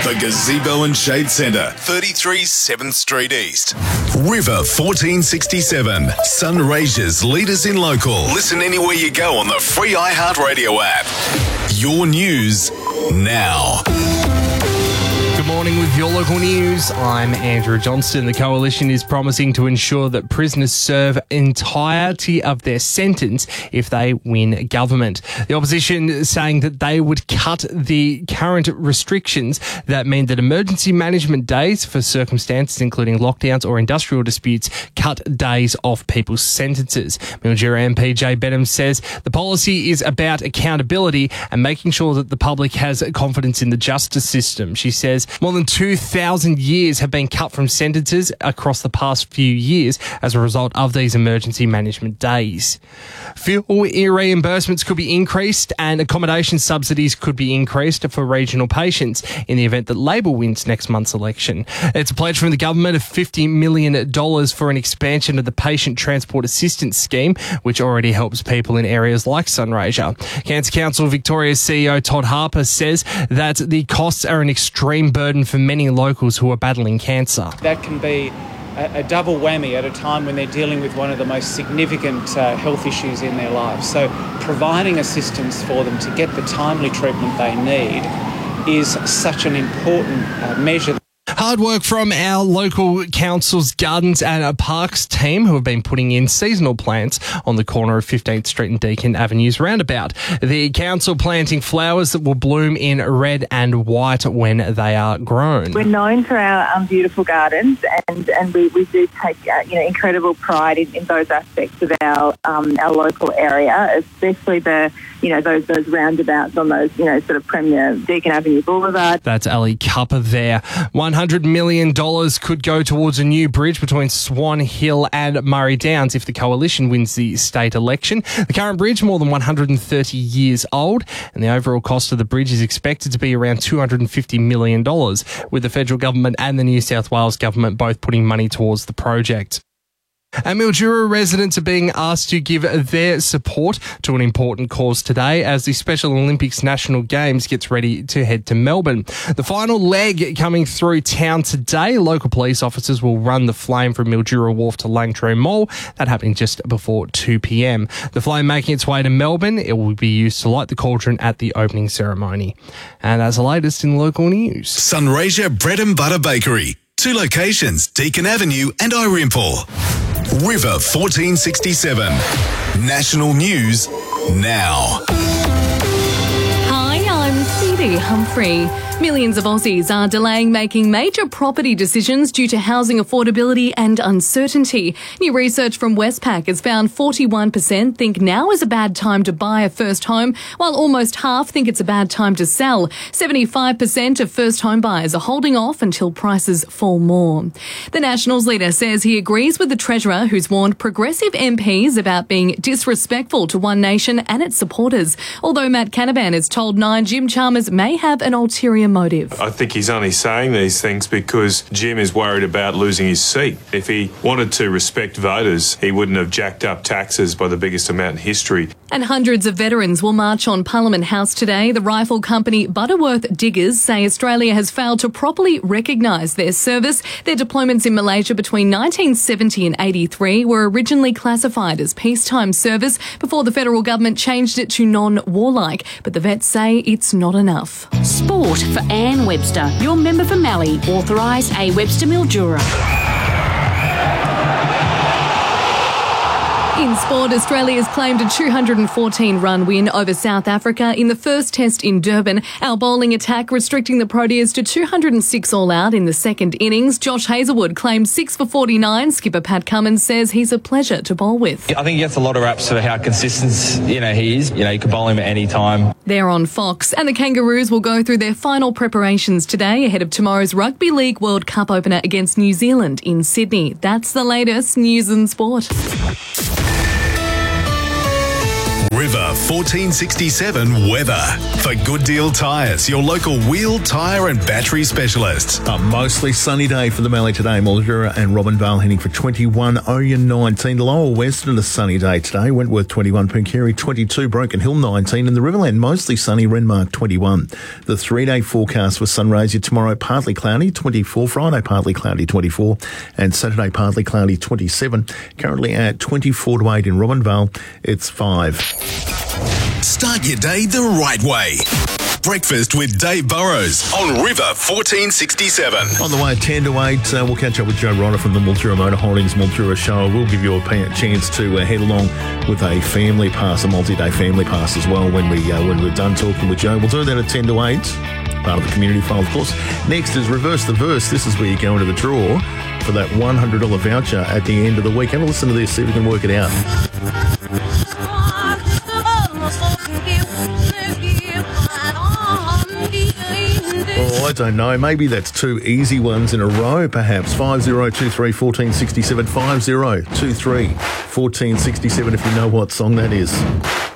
The Gazebo and Shade Centre, 33 7th Street East. River 1467, Sunraysia's leaders in local. Listen anywhere you go on the free iHeartRadio app. Your news now. Good morning with your local news. I'm Andrew Johnston. The Coalition is promising to ensure that prisoners serve entirety of their sentence if they win government. The opposition saying that they would cut the current restrictions that mean that emergency management days for circumstances including lockdowns or industrial disputes cut days off people's sentences. Mildura MP Jay Benham says the policy is about accountability and making sure that the public has confidence in the justice system. She says more than 2,000 years have been cut from sentences across the past few years as a result of these emergency management days. Fuel reimbursements could be increased and accommodation subsidies could be increased for regional patients in the event that Labor wins next month's election. It's a pledge from the government of $50 million for an expansion of the Patient Transport Assistance Scheme, which already helps people in areas like Sunraysia. Cancer Council Victoria's CEO Todd Harper says that the costs are an extreme burden for many locals who are battling cancer. That can be a double whammy at a time when they're dealing with one of the most significant health issues in their lives. So providing assistance for them to get the timely treatment they need is such an important measure. Hard work from our local council's gardens and parks team who have been putting in seasonal plants on the corner of 15th Street and Deakin Avenues roundabout. The council planting flowers that will bloom in red and white when they are grown. We're known for our beautiful gardens and we do take incredible pride in those aspects of our local area, especially those roundabouts on those sort of premier Deakin Avenue Boulevard. That's Ali Cupper there. $100 million could go towards a new bridge between Swan Hill and Murray Downs if the Coalition wins the state election. The current bridge, more than 130 years old, and the overall cost of the bridge is expected to be around $250 million, with the federal government and the New South Wales government both putting money towards the project. And Mildura residents are being asked to give their support to an important cause today as the Special Olympics National Games gets ready to head to Melbourne. The final leg coming through town today. Local police officers will run the flame from Mildura Wharf to Langtree Mall. That happening just before 2 p.m. The flame making its way to Melbourne. It will be used to light the cauldron at the opening ceremony. And that's the latest in local news. Sunraysia Bread and Butter Bakery. 2 locations, Deakin Avenue and Irimple. River 1467. National News now. Hi, I'm Phoebe Humphrey. Millions of Aussies are delaying making major property decisions due to housing affordability and uncertainty. New research from Westpac has found 41% think now is a bad time to buy a first home, while almost half think it's a bad time to sell. 75% of first home buyers are holding off until prices fall more. The Nationals leader says he agrees with the Treasurer, who's warned progressive MPs about being disrespectful to One Nation and its supporters. Although Matt Canavan has told Nine Jim Chalmers may have an ulterior motive. I think he's only saying these things because Jim is worried about losing his seat. If he wanted to respect voters, he wouldn't have jacked up taxes by the biggest amount in history. And hundreds of veterans will march on Parliament House today. The rifle company Butterworth Diggers say Australia has failed to properly recognise their service. Their deployments in Malaysia between 1970 and 83 were originally classified as peacetime service before the federal government changed it to non-warlike. But the vets say it's not enough. Sport for Anne Webster, your member for Mallee, authorised A. Webster Mildura. In sport, Australia's claimed a 214-run win over South Africa in the first test in Durban. Our bowling attack restricting the Proteas to 206 all-out in the second innings. Josh Hazlewood claimed 6 for 49. Skipper Pat Cummins says he's a pleasure to bowl with. I think he gets a lot of raps for how consistent, he is. You can bowl him at any time. They're on Fox. And the Kangaroos will go through their final preparations today ahead of tomorrow's Rugby League World Cup opener against New Zealand in Sydney. That's the latest news and sport. River 1467 weather. For Good Deal Tyres, your local wheel, tyre and battery specialists. A mostly sunny day for the Mallee today. Mildura and Robinvale heading for 21, Oyen 19. Lower Western, a sunny day today. Wentworth 21, Pooncarie 22, Broken Hill 19, and the Riverland mostly sunny, Renmark 21. The 3-day forecast for Sunraysia tomorrow, partly cloudy 24, Friday partly cloudy 24, and Saturday partly cloudy 27. Currently at 24 to 8 in Robinvale, it's 5. Start your day the right way. Breakfast with Dave Burrows on River 1467. On the way, 10 to 8, we'll catch up with Joe Rodder from the Mildura Motor Holdings Mildura Show. We'll give you a chance to head along with a family pass, a multi-day family pass as well when we're done talking with Joe. We'll do that at 10 to 8, part of the community file, of course. Next is Reverse the Verse. This is where you go into the draw for that $100 voucher at the end of the week. Have a listen to this, see if we can work it out. Oh, I don't know. Maybe that's two easy ones in a row, perhaps. 5023-1467, 5023-1467, if you know what song that is.